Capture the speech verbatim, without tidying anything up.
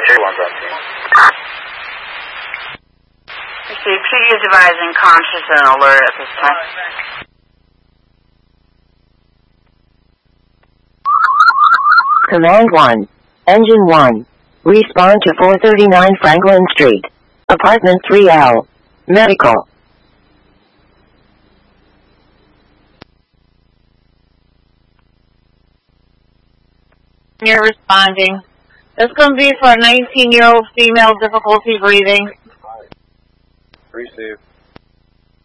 one's on scene. Okay, P D is advising conscious and alert at this time. Command one. Engine one. Respond to four thirty-nine Franklin Street. Apartment three L. Medical. You're responding. It's going to be for a nineteen-year-old female, difficulty breathing. Receive.